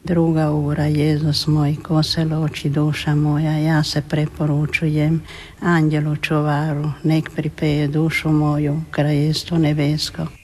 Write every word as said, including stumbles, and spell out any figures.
Druga ura, Jezus moj, ko se loči duša moja, ja se preporučujem anđelu čuvaru, nek pripeje dušu moju, kraljestvo nebesko.